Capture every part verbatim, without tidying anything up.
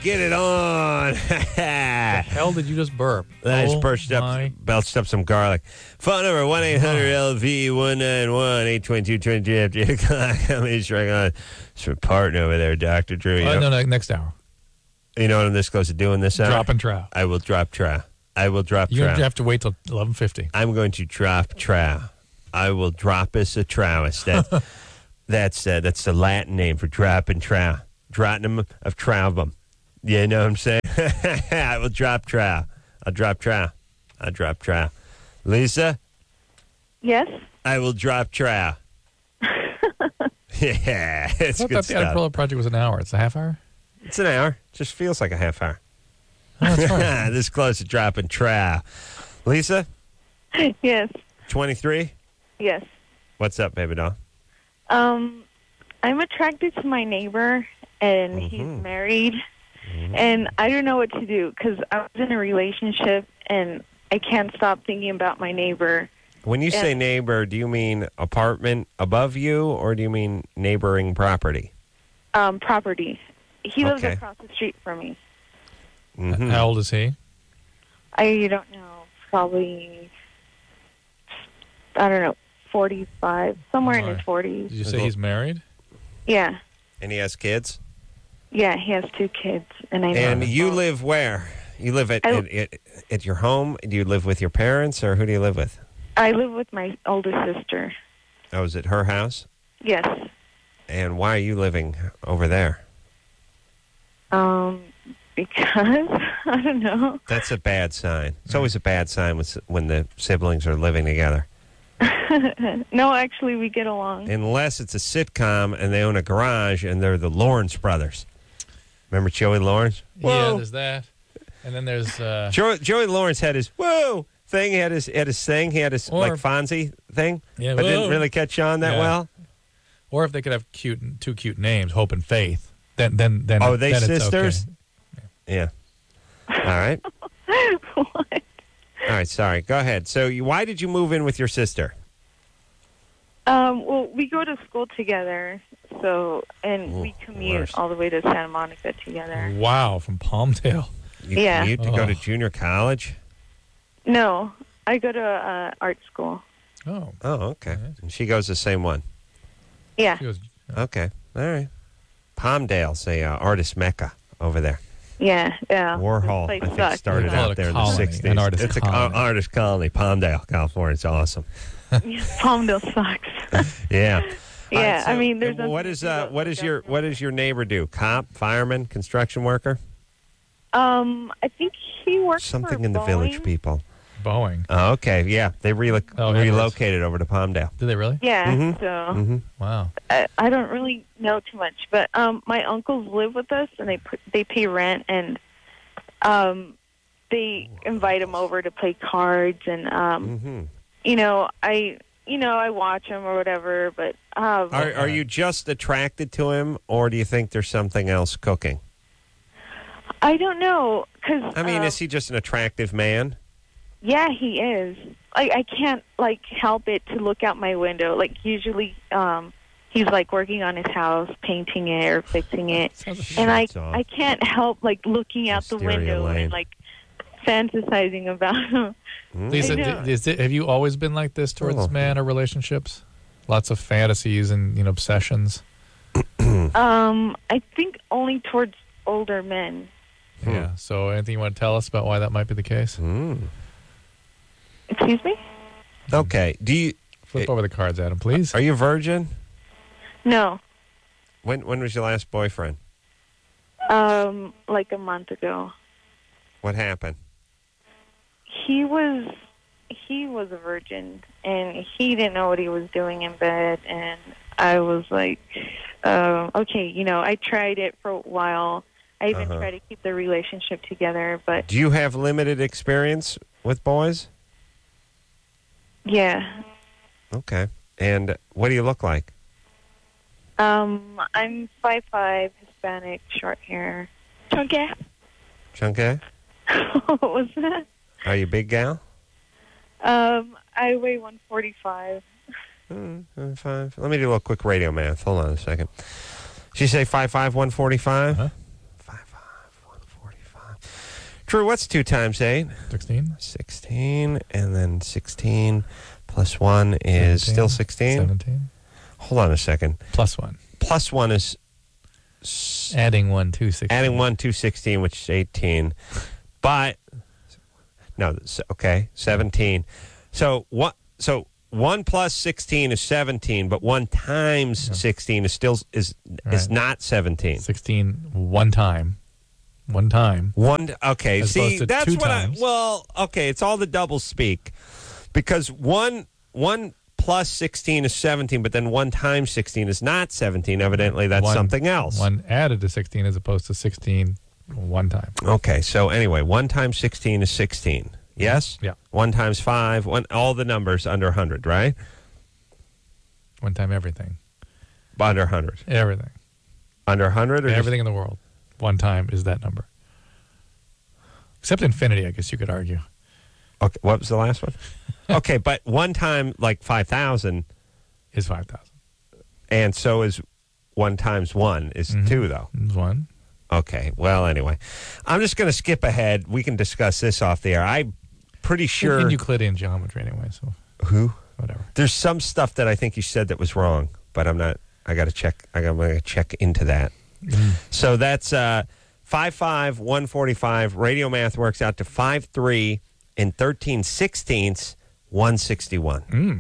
get it on. The hell did you just burp? I just Oh, burst up, my. belched up some garlic. Phone number one eight hundred L V one nine one eight two two two two after eight o'clock. I'm H. on. It's for partner over there, Doctor Drew. You, Uh, know, no, no, next hour. you know what I'm this close to doing this hour? Drop and trow. I will drop trow. I will drop You're trow. going to have to wait till eleven fifty. I'm going to drop trow. I will drop us a trowus. That, that's uh, that's the Latin name for drop and trow. Drotinum of trowbum. You know what I'm saying? I will drop trow. I'll drop trow. I'll drop trow. Lisa? Yes? I will drop trow. Yeah, it's I thought good that the Adam stuff. Carolla project was an hour. It's a half hour? It's an hour. Just feels like a half hour. Oh, that's fine. This close to dropping trow. Lisa? Yes. twenty-three? Yes. What's up, baby doll? Um, I'm attracted to my neighbor, and he's Mhm. married, and I don't know what to do because I was in a relationship, and I can't stop thinking about my neighbor. When you say And- neighbor, do you mean apartment above you, or do you mean neighboring property? Um, property. He lives Okay. across the street from me. Mhm. How old is he? I don't know, probably, I don't know, forty-five, somewhere in Alright. his forties. Did you say he's married? Yeah. And he has kids? Yeah, he has two kids, and I know And him you both. live where? You live at, I- at, at, at your home? Do you live with your parents, or who do you live with? I live with my oldest sister. Oh, is it her house? Yes. And why are you living over there? Um, because I don't know. That's a bad sign. It's always a bad sign when, s- when the siblings are living together. No, actually, we get along. Unless it's a sitcom and they own a garage and they're the Lawrence brothers. Remember Joey Lawrence? Yeah, Whoa. there's that. And then there's... Uh, Joey, Joey Lawrence had his whoa thing. He had his had his thing. He had his Or- like Fonzie thing. Yeah, but didn't whoa. really catch on that Yeah. well. or if they could have cute, two cute names, Hope and Faith. Then, then, then. Oh, they then sisters? It's okay. Yeah. All right. What? All right. Sorry. Go ahead. So, you, why did you move in with your sister? Um, well, we go to school together, so and Ooh, we commute worse. all the way to Santa Monica together. Wow, from Palmdale. You Yeah. commute to go Oh. to junior college? No, I go to uh, art school. Oh, Oh, okay. And she goes the same one. Yeah, she goes. Okay. All right. Palmdale's a uh, artist mecca over there. yeah, yeah. Warhol, This I place think, sucks. started Call it out a there in colony, the sixties. an artist it's a colony. uh, artist colony, Palmdale, California. It's awesome. Palmdale sucks. Yeah. All Yeah, right, so I mean, there's what nothing is to do uh, about what is your industrial. what does your neighbor do? Cop, fireman, construction worker? Um, I think he works Something for in the village, Boeing. people. Boeing. Oh, okay. Yeah, they relo- Oh, Edwards. relocated over to Palmdale. Did they really? Yeah, Mhm. so Mm-hmm. Wow. I, I don't really know too much, but um, my uncles live with us, and they put, they pay rent, and um, they invite him over to play cards, and um, Mm-hmm. you know, I you know I watch him or whatever, but um, Are are you just attracted to him, or do you think there's something else cooking? I don't know because I mean, um, is he just an attractive man? yeah, he is. Like I can't like help it to look out my window. Like usually, um, he's like working on his house, painting it or fixing it. And I, Shut off. I can't help like looking out the Wisteria window Lane. and like fantasizing about him. Lisa, I know. d- is it, have you always been like this towards Oh. this man or relationships? Lots of fantasies and you know obsessions. Um, I think only towards older men. Hmm. Yeah. So, anything you want to tell us about why that might be the case? Mm. Excuse me? Okay. Do you Flip Eh, over the cards, Adam, please. are you a virgin? No. When when was your last boyfriend? Um, like a month ago. What happened? He was he was a virgin and he didn't know what he was doing in bed, and I was like, uh, okay, you know, I tried it for a while. I even Uh-huh. tried to keep the relationship together, but Do you have limited experience with boys? yeah. Okay. And what do you look like? Um, I'm five five, Hispanic, short hair. Chunky. Chunky? What was that? Are you a big gal? Um, I weigh one forty-five. Mm, uh, five. Let me do a little quick radio math. Hold on a second. Did you say five five, one forty-five? Uh-huh. five five, one Drew, what's two times eight? sixteen. sixteen, and then sixteen plus one is seventeen. still sixteen? seventeen. Hold on a second. Plus one. Plus one is s- Adding one to sixteen. adding one to sixteen, which is eighteen. But, no, s- okay, seventeen. So, what? So, one plus sixteen is seventeen, but one times Yeah. sixteen is still is is Right. not seventeen. sixteen one time. One time. One, okay, As see, opposed to that's two what times. I, well, okay, it's all the double speak. Because one, one plus sixteen is seventeen, but then one times sixteen is not seventeen. Evidently, that's One- something else. One added to sixteen as opposed to sixteen one time. Okay, so anyway, one times sixteen is sixteen. Yes? Yeah. One times five, one, all the numbers under one hundred, right? One time everything. Under one hundred. Everything. Under one hundred? Or just- Everything in the world. One time is that number. Except infinity, I guess you could argue. Okay, what was the last one? Okay, but one time, like five thousand, Is five thousand. and so is one times one is Mhm. two, though. Is one. Okay, well, anyway. I'm just going to skip ahead. We can discuss this off the air. I'm pretty sure. In Euclidean geometry anyway, so Who? whatever. There's some stuff that I think you said that was wrong, but I'm not. I got to check. I got to check into that. So that's uh, five five, one forty-five. Radio math works out to five three and thirteen sixteenths, one sixty-one. Mm.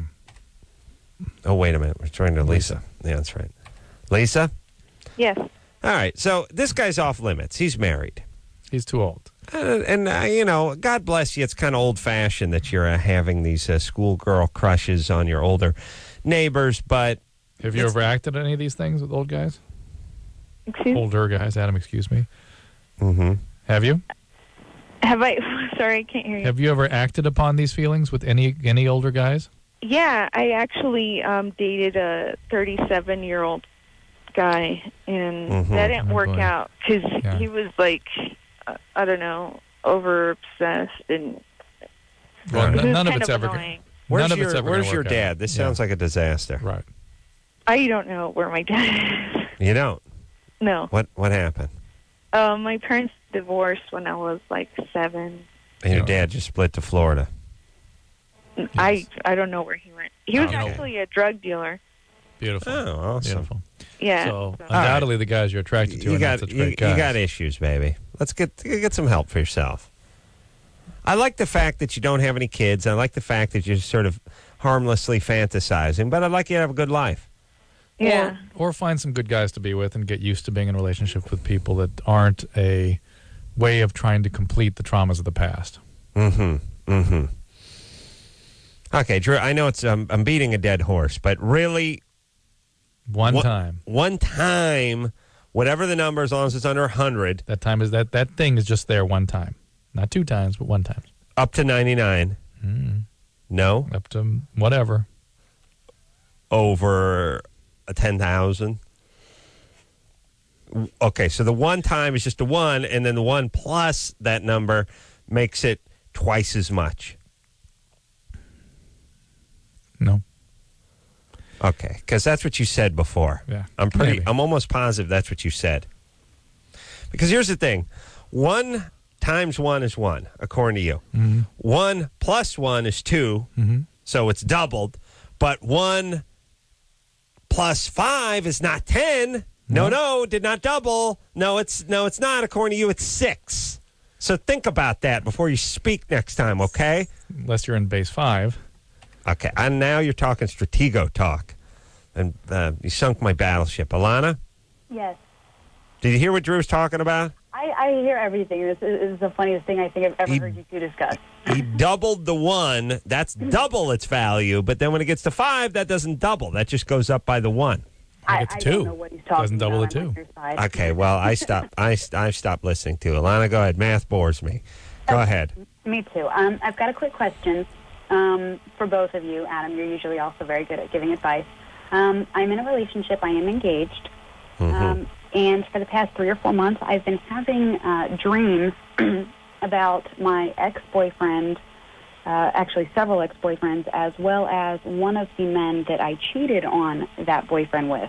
Oh, wait a minute. We're trying to Lisa. Yeah, that's right. Lisa? Yes. All right. So this guy's off limits. He's married. He's too old. Uh, and, uh, you know, God bless you. It's kind of old-fashioned that you're uh, having these uh, schoolgirl crushes on your older neighbors, but Have you It's- ever acted any of these things with old guys? Excuse Older guys, Adam, excuse me. mhm. Have you? Have I? Sorry, I can't hear you. Have you ever acted upon these feelings with any any older guys? Yeah, I actually um, dated a thirty-seven-year-old guy, and Mhm. that didn't Oh, work boy. out because Yeah. he was like, uh, I don't know, over obsessed, and Well, Right. he n- was none of kind it's of ever. annoying. Where's None of your, it's ever. where's gonna your work dad? out. This Yeah. sounds like a disaster. Right. I don't know where my dad is. You don't? No. What What happened? Um, my parents divorced when I was like seven. And your Yeah. dad just split to Florida. I I don't know where he went. He was Okay. actually a drug dealer. Beautiful. Oh, awesome. Beautiful. Yeah. So so- undoubtedly, the guys you're attracted to You are got not such you, great guys. you got issues, baby. Let's get get some help for yourself. I like the fact that you don't have any kids. I like the fact that you're sort of harmlessly fantasizing, but I'd like you to have a good life. yeah. Or, or find some good guys to be with and get used to being in relationships with people that aren't a way of trying to complete the traumas of the past. Mm-hmm. Mm-hmm. Okay, Drew, I know it's um, I'm beating a dead horse, but really One What- time. one time, whatever the number, as long as it's under one hundred, That time is that that thing is just there one time. Not two times, but one time. up to ninety-nine. Mm. No, Up to whatever. over a ten thousand. Okay, so the one time is just a one, and then the one plus that number makes it twice as much. No. Okay, because that's what you said before. Yeah. I'm pretty. Maybe. I'm almost positive that's what you said. Because here's the thing: one times one is one, according to you. Mm-hmm. One plus one is two, Mm-hmm. so it's doubled. But one plus five is not ten. No, No. no, did not double. No, it's no, it's not. According to you, it's six. So think about that before you speak next time, okay? Unless you're in base five. Okay, and now you're talking stratego talk, and uh, you sunk my battleship. Alana, Yes. did you hear what Drew's talking about? I, I hear everything. This is, this is the funniest thing I think I've ever He- heard you two discuss. He doubled the one. That's double its value. But then when it gets to five, that doesn't double. That just goes up by the one. I, get to I two. don't know what he's talking Doesn't double about. the I'm on two. your side. Okay, well, I stopped. I I've stopped listening to Alana. Go ahead. Math bores me. Go ahead. Me too. Um, I've got a quick question um, for both of you. Adam, you're usually also very good at giving advice. Um, I'm in a relationship. I am engaged. Um, and for the past three or four months, I've been having uh, dreams about my ex-boyfriend, uh, actually several ex-boyfriends, as well as one of the men that I cheated on that boyfriend with.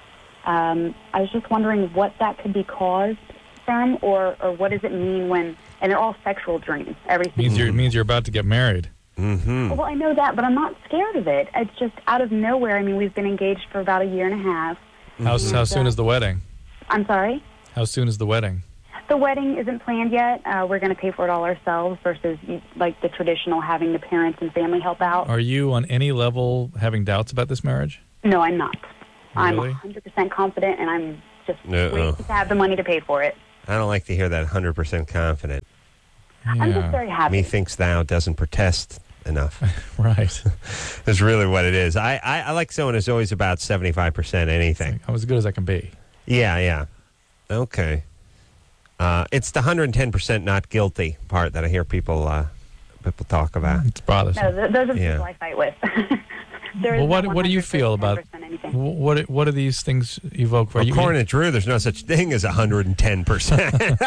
Um, I was just wondering what that could be caused from, or, or what does it mean when and they're all sexual dreams. Everything. Means you're means you're about to get married. Mm-hmm. Well, I know that, but I'm not scared of it. It's just out of nowhere. I mean, we've been engaged for about a year and a half. How how soon is the wedding? I'm sorry? How soon is the wedding? The wedding isn't planned yet. Uh, we're going to pay for it all ourselves versus like the traditional having the parents and family help out. Are you on any level having doubts about this marriage? No, I'm not. I'm Really? one hundred percent confident, and I'm just Uh-oh. waiting to have the money to pay for it. I don't like to hear that one hundred percent confident. I'm just very happy. Methinks thou doesn't protest enough. Right. That's really what it is. I, I, I like someone who's always about seventy-five percent anything. I'm as good as I can be. Yeah, yeah. Okay. Uh, it's the one hundred ten percent not guilty part that I hear people uh, people talk about. It's bothersome. No, th- those are the Yeah. people I fight with. There is Well, what no what do you feel about one hundred percent anything. wh- what what do these things evoke for you? According to Drew, there's no such thing as one hundred ten percent.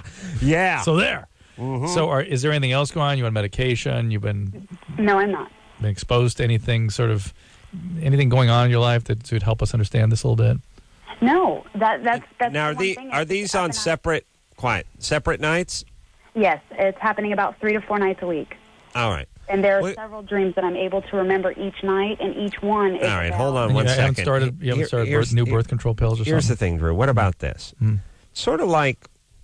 Yeah. So there. Mhm. So are, is there anything else going on? You on medication? You've been No, I'm not. been exposed to anything sort of anything going on in your life that would help us understand this a little bit? No, that that's that's now, are, the one the, thing. are It's these up on and up. separate, quiet, separate nights? Yes, it's happening about three to four nights a week. All right. And there are Wait. several dreams that I'm able to remember each night, and each one is All right, about- hold on And one you haven't second. started. You haven't Here- started here's- birth, new here- birth control pills or Here's the something. thing, Drew. What about this? Mm. Sort of like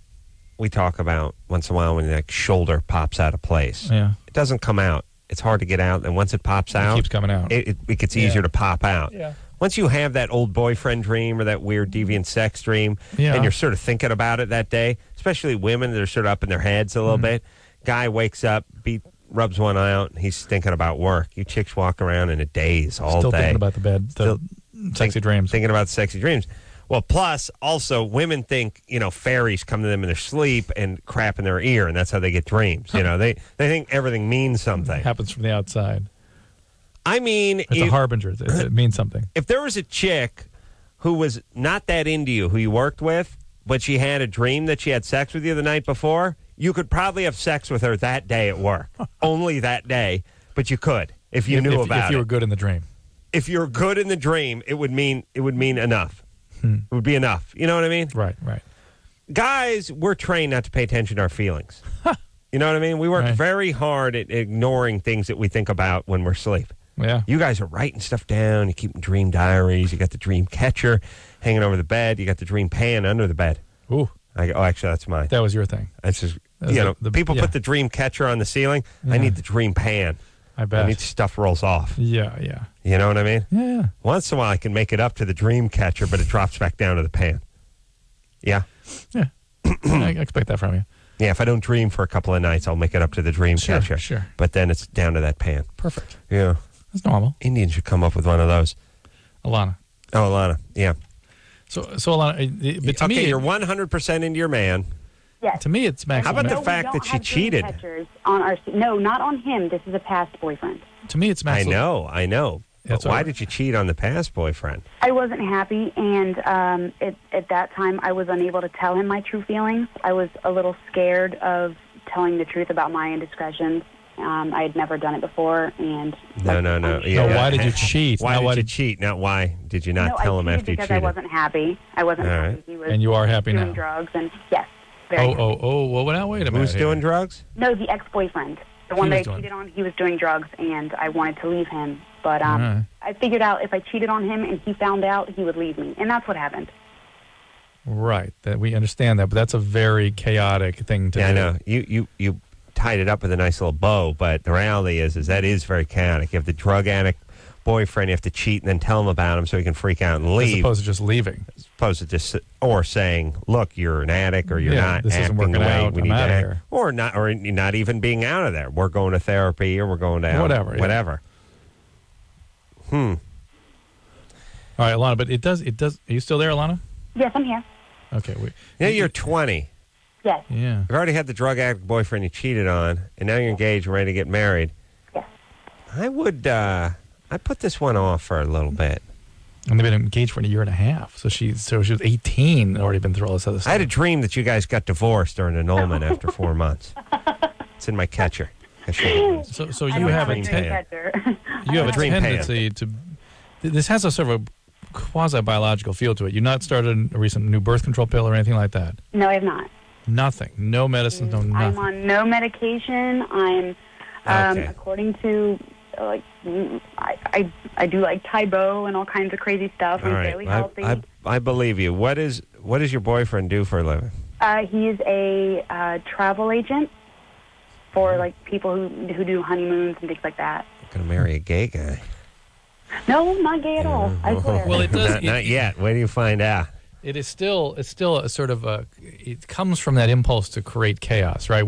we talk about once in a while when your like, shoulder pops out of place. Yeah, It doesn't come out. It's hard to get out, and once it pops it out, keeps coming out. it, it, it gets Yeah. easier to pop out. Yeah. Once you have that old boyfriend dream or that weird deviant sex dream, Yeah. and you're sort of thinking about it that day, especially women that are sort of up in their heads a little Mm. bit, guy wakes up, beat, rubs one eye out, and he's thinking about work. You chicks walk around in a daze all Still day. thinking about the bed, the Still sexy think- dreams. Thinking about sexy dreams. Well, plus, also, women think, you know, fairies come to them in their sleep and crap in their ear, and that's how they get dreams. You know, they, they think everything means something. happens from the outside. I mean, It's a if, harbinger. It, it means something. if there was a chick who was not that into you, who you worked with, but she had a dream that she had sex with you the night before, you could probably have sex with her that day at work. Only that day, but you could if you if, knew if, about if you it. were good in the dream. If you're good in the dream, it would mean it would mean enough. Hmm. It would be enough. You know what I mean? Right, right. Guys, we're trained not to pay attention to our feelings. You know what I mean? We work Right. very hard at ignoring things that we think about when we're asleep. Yeah. You guys are writing stuff down. You keep dream diaries. You got the dream catcher hanging over the bed. You got the dream pan under the bed. Ooh, I go, oh, actually, that's mine. that was your thing. That's just, That's you the- know, the- people yeah. put the dream catcher on the ceiling. I Yeah. need the dream pan. I I bet. need stuff rolls off. Yeah, yeah. You know what I mean? Yeah. Once in a while, I can make it up to the dream catcher, but it drops back down to the pan. Yeah? Yeah. I expect that from you. Yeah, if I don't dream for a couple of nights, I'll make it up to the dream Sure, catcher. sure. But then it's down to that pan. Perfect. Yeah. That's normal. Indians should come up with one of those. Alana. Oh, Alana. Yeah. So, so Alana, uh, but to okay, me, you're one hundred percent into your man. Yes. to me, it's max. How about the No, we fact don't that she have dream cheated? catchers On our, no, not on him. This is a past boyfriend. To me, it's max. I know, I know. That's But why all right. did you cheat on the past boyfriend? I wasn't happy, and um, it, at that time, I was unable to tell him my true feelings. I was a little scared of telling the truth about my indiscretions. Um, I had never done it before, and No, no, no. I'm Yeah, No, yeah. why did you cheat? Why Now, did why you did- cheat? Not why did you not no, tell I him cheated after you because cheated? I wasn't happy. I wasn't All happy. right. He was And you are happy doing now. drugs, and yes, very Oh, happy. oh, oh. Well, now wait a minute. Who's here. doing drugs? No, the ex-boyfriend, the one He that I was doing- cheated on. He was doing drugs, and I wanted to leave him. But um, All right. I figured out if I cheated on him and he found out, he would leave me, and that's what happened. Right. That we understand that, but that's a very chaotic thing to Yeah, I do. know. You, you, you tied it up with a nice little bow, but the reality is, is that is very chaotic. You have the drug addict boyfriend, you have to cheat and then tell him about him so he can freak out and As leave. opposed to just leaving. As opposed to just or saying, "Look, you're an addict, or you're Yeah, not this isn't acting working the way out, we I'm need to outta act," here. or not, or not even being out of there. We're going to therapy, or we're going to Whatever, yeah. whatever. Hmm. All right, Alana, but it does. It does. Are you still there, Alana? Yes, I'm here. Okay. We, Now you're twenty. Yes, yeah. You've already had the drug addict boyfriend you cheated on, and now you're engaged and ready to get married. yes. I would, uh, I put this one off for a little bit. And they've been engaged for a year and a half. So she, so she was eighteen and already been through all this other stuff. I had a dream that you guys got divorced during annulment after four months. It's in my catcher. Catcher. so, so I you don't have a dream ten, pan. catcher. you have a dream pan. tendency to. th- This has a sort of a quasi biological feel to it. You've not started a recent new birth control pill or anything like that. No, I have not. Nothing. No medicines, no nothing. I'm on no medication. I'm, um, Okay. according to, uh, like, mm, I, I, I do like Tybo and all kinds of crazy stuff. All I'm right. fairly I, healthy. I, I believe you. What is what does your boyfriend do for a living? Uh, he's a uh, travel agent for like people who who do honeymoons and things like that. I'm going to marry a gay guy. No, not gay at all. I swear. Well, it does. Not, not yet. When do you find out? It is still. It's still a sort of a. It comes from that impulse to create chaos, right?